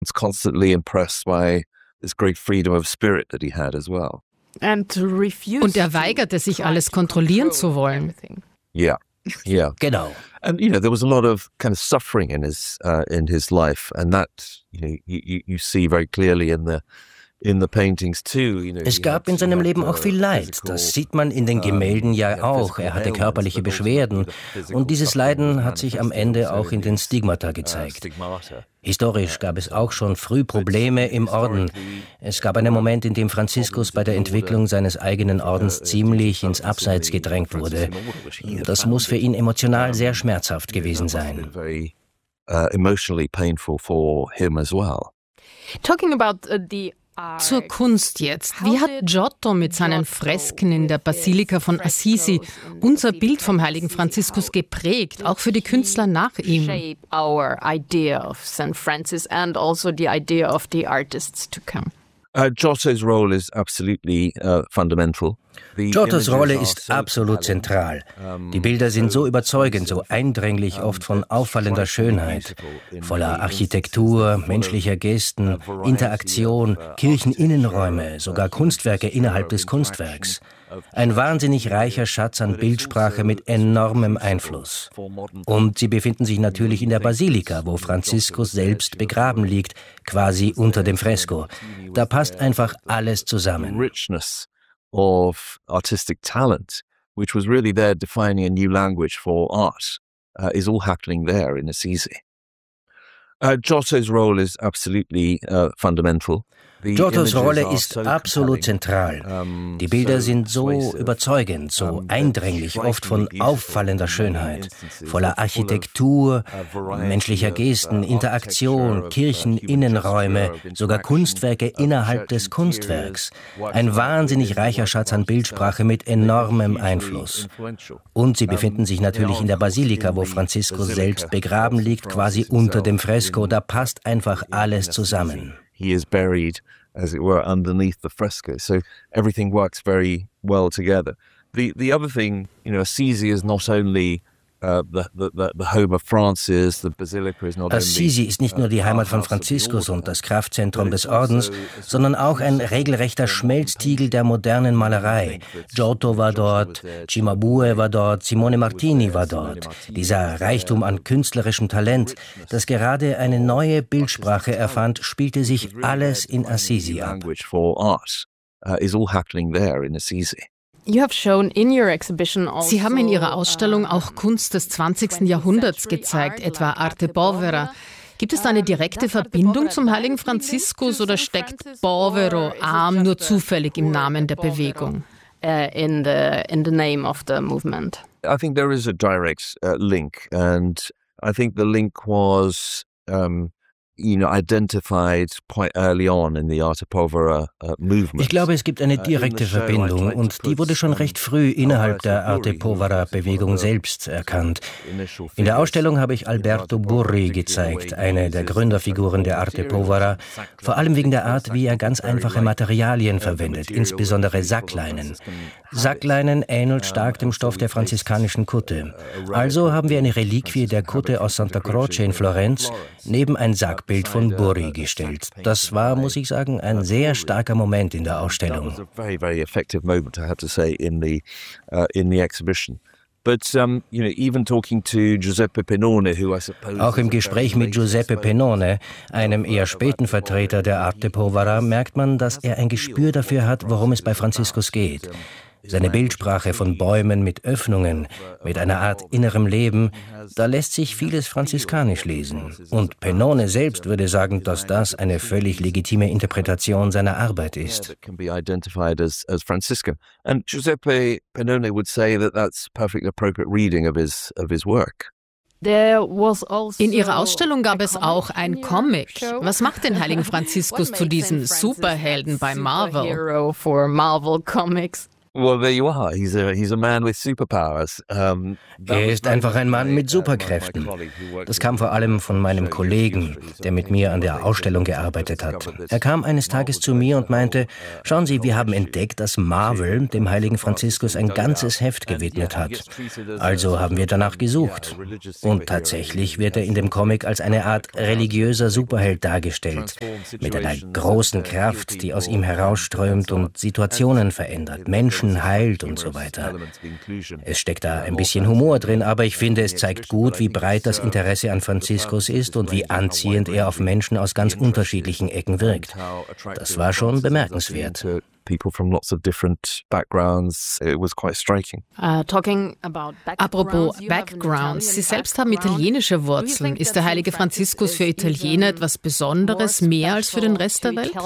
was constantly impressed by this great freedom of spirit that he had as well. Und er weigerte sich, alles kontrollieren zu wollen. Yeah. Genau. And there was a lot of kind of suffering in his life, and that you see very clearly in the paintings too. Es gab in seinem Leben auch viel Leid. Das sieht man in den Gemälden ja auch. Er hatte körperliche Beschwerden und dieses Leiden hat sich am Ende auch in den Stigmata gezeigt. Historisch gab es auch schon früh Probleme im Orden. Es gab einen Moment, in dem Franziskus bei der Entwicklung seines eigenen Ordens ziemlich ins Abseits gedrängt wurde. Das muss für ihn emotional sehr schmerzhaft gewesen sein. Emotionally painful for him as well. Talking about Zur Kunst jetzt. Wie hat Giotto mit seinen Fresken in der Basilika von Assisi unser Bild vom heiligen Franziskus geprägt, auch für die Künstler nach ihm? Giotto's role is absolutely fundamental. Giottos Rolle ist absolut zentral. Die Bilder sind so überzeugend, so eindringlich, oft von auffallender Schönheit, voller Architektur, menschlicher Gesten, Interaktion, Kircheninnenräume, sogar Kunstwerke innerhalb des Kunstwerks. Ein wahnsinnig reicher Schatz an Bildsprache mit enormem Einfluss. Und sie befinden sich natürlich in der Basilika, wo Franziskus selbst begraben liegt, quasi unter dem Fresko. Da passt einfach alles zusammen. Of artistic talent, which was really there defining a new language for art, is all happening there in Assisi. Giotto's role is absolutely fundamental. Giottos Rolle ist absolut zentral. Die Bilder sind so überzeugend, so eindringlich, oft von auffallender Schönheit, voller Architektur, menschlicher Gesten, Interaktion, Kircheninnenräume, sogar Kunstwerke innerhalb des Kunstwerks. Ein wahnsinnig reicher Schatz an Bildsprache mit enormem Einfluss. Und sie befinden sich natürlich in der Basilika, wo Franziskus selbst begraben liegt, quasi unter dem Fresko. Da passt einfach alles zusammen. He is buried, as it were, underneath the fresco. So everything works very well together. The other thing, Assisi is not only the home of Francis, the basilica is not only. Assisi ist nicht nur die Heimat von Franziskus und das Kraftzentrum des Ordens, sondern auch ein regelrechter Schmelztiegel der modernen Malerei. Giotto war dort, Cimabue war dort, Simone Martini war dort. Dieser Reichtum an künstlerischem Talent, das gerade eine neue Bildsprache erfand, spielte sich alles in Assisi ab. Is all happening there in Assisi. Sie haben in Ihrer Ausstellung auch Kunst des 20. Jahrhunderts gezeigt, etwa Arte Povera. Gibt es da eine direkte Verbindung zum heiligen Franziskus oder steckt Povero, arm, nur zufällig im Namen der Bewegung? In the name of the movement. I think there is a direct link, and I think the link was identified quite early on in the Arte Povera movement. Ich glaube, es gibt eine direkte Verbindung und die wurde schon recht früh innerhalb der Arte Povera-Bewegung selbst erkannt. In der Ausstellung habe ich Alberto Burri gezeigt, eine der Gründerfiguren der Arte Povera, vor allem wegen der Art, wie er ganz einfache Materialien verwendet, insbesondere Sackleinen. Sackleinen ähnelt stark dem Stoff der franziskanischen Kutte. Also haben wir eine Reliquie der Kutte aus Santa Croce in Florenz neben ein Sackbild von Burri gestellt. Das war, muss ich sagen, ein sehr starker Moment in der Ausstellung. Auch im Gespräch mit Giuseppe Pennone, einem eher späten Vertreter der Arte Povera, merkt man, dass er ein Gespür dafür hat, worum es bei Franziskus geht. Seine Bildsprache von Bäumen mit Öffnungen, mit einer Art innerem Leben, da lässt sich vieles franziskanisch lesen. Und Pennone selbst würde sagen, dass das eine völlig legitime Interpretation seiner Arbeit ist. And Giuseppe Pennone would say that that's perfectly appropriate reading of his work. In Ihrer Ausstellung gab es auch ein Comic. Was macht den heiligen Franziskus zu diesem Superhelden bei Marvel? Well, there you are. He's a man with superpowers. Er ist einfach ein Mann mit Superkräften. Das kam vor allem von meinem Kollegen, der mit mir an der Ausstellung gearbeitet hat. Er kam eines Tages zu mir und meinte, schauen Sie, wir haben entdeckt, dass Marvel dem heiligen Franziskus ein ganzes Heft gewidmet hat. Also haben wir danach gesucht. Und tatsächlich wird er in dem Comic als eine Art religiöser Superheld dargestellt, mit einer großen Kraft, die aus ihm herausströmt und Situationen verändert, Menschen heilt und so weiter. Es steckt da ein bisschen Humor drin, aber ich finde, es zeigt gut, wie breit das Interesse an Franziskus ist und wie anziehend er auf Menschen aus ganz unterschiedlichen Ecken wirkt. Das war schon bemerkenswert. People from lots of different backgrounds. It was quite striking. Apropos Backgrounds, Sie selbst haben italienische Wurzeln. Ist der heilige Franziskus für Italiener etwas Besonderes, mehr als für den Rest der Welt?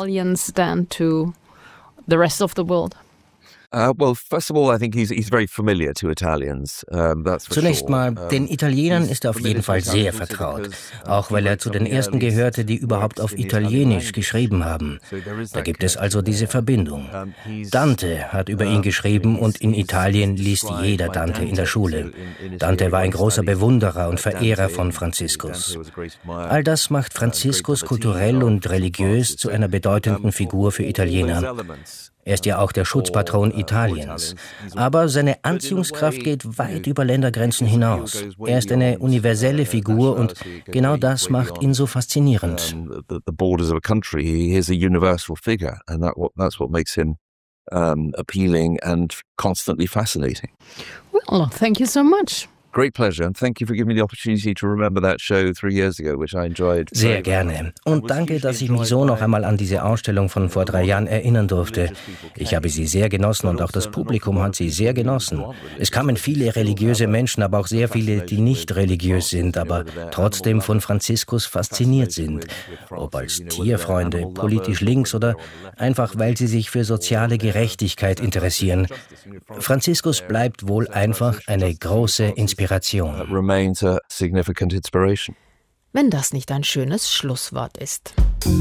Well, first of all, I think he's very familiar to Italians. Zunächst mal, den Italienern ist er auf jeden Fall sehr vertraut, auch weil er zu den ersten gehörte, die überhaupt auf Italienisch geschrieben haben. Da gibt es also diese Verbindung. Dante hat über ihn geschrieben und in Italien liest jeder Dante in der Schule. Dante war ein großer Bewunderer und Verehrer von Franziskus. All das macht Franziskus kulturell und religiös zu einer bedeutenden Figur für Italiener. Er ist ja auch der Schutzpatron Italiens. Aber seine Anziehungskraft geht weit über Ländergrenzen hinaus. Er ist eine universelle Figur und genau das macht ihn so faszinierend. The borders of a country, he is a universal figure, and that's what makes him appealing and constantly fascinating. Well, thank you so much. Great pleasure, and thank you for giving me the opportunity to remember that show 3 years ago, which I enjoyed. Sehr gerne. Und danke, dass ich mich so noch einmal an diese Ausstellung von vor 3 Jahren erinnern durfte. Ich habe sie sehr genossen und auch das Publikum hat sie sehr genossen. Es kamen viele religiöse Menschen, aber auch sehr viele, die nicht religiös sind, aber trotzdem von Franziskus fasziniert sind. Ob als Tierfreunde, politisch links oder einfach, weil sie sich für soziale Gerechtigkeit interessieren. Franziskus bleibt wohl einfach eine große Inspiration. Remains a significant inspiration. Wenn das nicht ein schönes Schlusswort ist.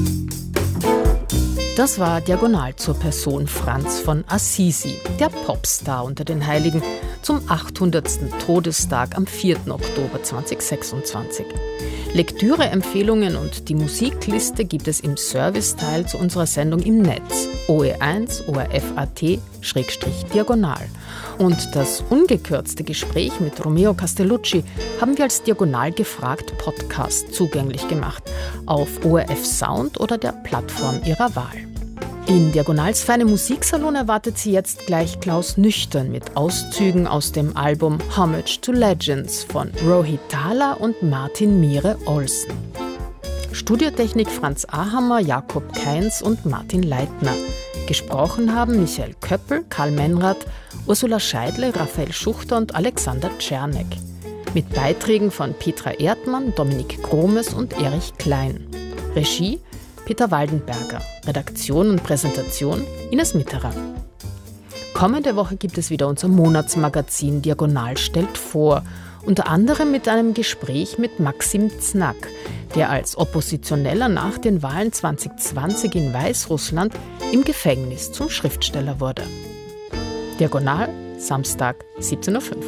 Das war Diagonal zur Person Franz von Assisi, der Popstar unter den Heiligen, zum 800. Todestag am 4. Oktober 2026. Lektüre-Empfehlungen und die Musikliste gibt es im Serviceteil zu unserer Sendung im Netz OE1 ORFAT/diagonal. Und das ungekürzte Gespräch mit Romeo Castellucci haben wir als Diagonal gefragt Podcast zugänglich gemacht auf ORF Sound oder der Plattform Ihrer Wahl. In Diagonals feine Musiksalon erwartet Sie jetzt gleich Klaus Nüchtern mit Auszügen aus dem Album Homage to Legends von Rohit Thala und Martin Mire Olsen. Studiotechnik Franz Ahammer, Jakob Kainz und Martin Leitner. Gesprochen haben Michael Köppel, Karl Menrath, Ursula Scheidle, Raphael Schuchter und Alexander Czernek. Mit Beiträgen von Petra Erdmann, Dominik Gromes und Erich Klein. Regie Peter Waldenberger. Redaktion und Präsentation Ines Mitterer. Kommende Woche gibt es wieder unser Monatsmagazin Diagonal stellt vor. Unter anderem mit einem Gespräch mit Maxim Znack, der als Oppositioneller nach den Wahlen 2020 in Weißrussland im Gefängnis zum Schriftsteller wurde. Diagonal, Samstag, 17:05 Uhr.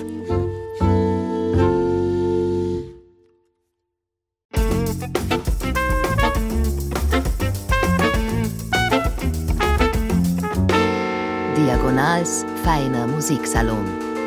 Diagonals feiner Musiksalon.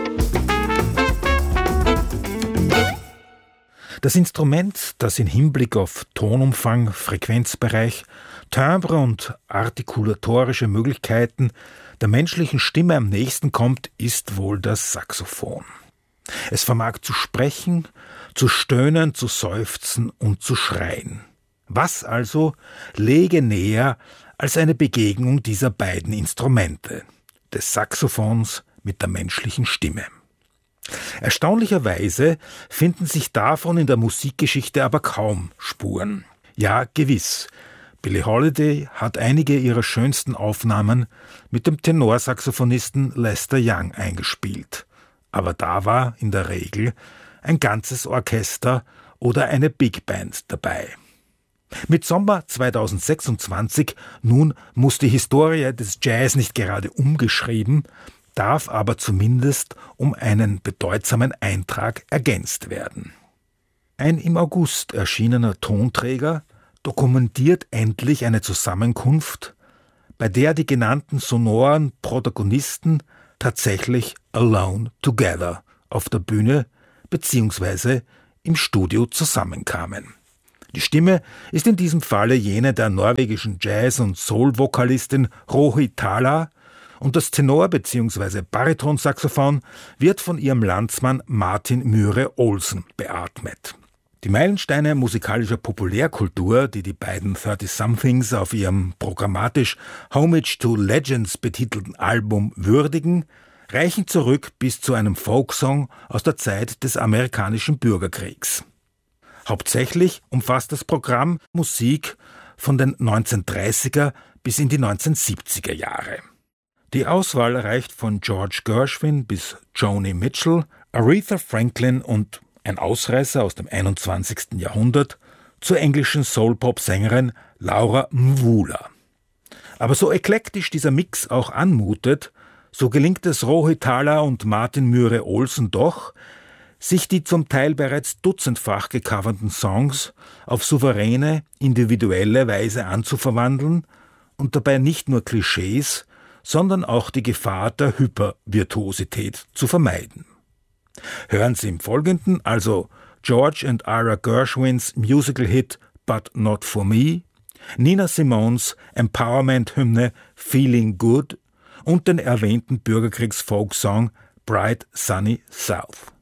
Das Instrument, das in Hinblick auf Tonumfang, Frequenzbereich, Timbre und artikulatorische Möglichkeiten der menschlichen Stimme am nächsten kommt, ist wohl das Saxophon. Es vermag zu sprechen, zu stöhnen, zu seufzen und zu schreien. Was also läge näher als eine Begegnung dieser beiden Instrumente, des Saxophons mit der menschlichen Stimme? Erstaunlicherweise finden sich davon in der Musikgeschichte aber kaum Spuren. Ja, gewiss. Billie Holiday hat einige ihrer schönsten Aufnahmen mit dem Tenorsaxophonisten Lester Young eingespielt. Aber da war in der Regel ein ganzes Orchester oder eine Big Band dabei. Mit Sommer 2026 nun muss die Historie des Jazz nicht gerade umgeschrieben, darf aber zumindest um einen bedeutsamen Eintrag ergänzt werden. Ein im August erschienener Tonträger dokumentiert endlich eine Zusammenkunft, bei der die genannten sonoren Protagonisten tatsächlich alone together auf der Bühne bzw. im Studio zusammenkamen. Die Stimme ist in diesem Falle jene der norwegischen Jazz- und Soul-Vokalistin Rohi Thala und das Tenor- bzw. Baritonsaxophon wird von ihrem Landsmann Martin Myhre Olsen beatmet. Die Meilensteine musikalischer Populärkultur, die die beiden 30-Somethings auf ihrem programmatisch Homage to Legends betitelten Album würdigen, reichen zurück bis zu einem Folksong aus der Zeit des amerikanischen Bürgerkriegs. Hauptsächlich umfasst das Programm Musik von den 1930er bis in die 1970er Jahre. Die Auswahl reicht von George Gershwin bis Joni Mitchell, Aretha Franklin und ein Ausreißer aus dem 21. Jahrhundert zur englischen Soul-Pop-Sängerin Laura Mvula. Aber so eklektisch dieser Mix auch anmutet, so gelingt es Rohi Thala und Martin Myhre Olsen doch, sich die zum Teil bereits dutzendfach gecoverten Songs auf souveräne, individuelle Weise anzuverwandeln und dabei nicht nur Klischees, sondern auch die Gefahr der Hypervirtuosität zu vermeiden. Hören Sie im Folgenden also George and Ira Gershwins Musical-Hit But Not For Me, Nina Simones Empowerment-Hymne Feeling Good und den erwähnten Bürgerkriegs-Folksong Bright Sunny South.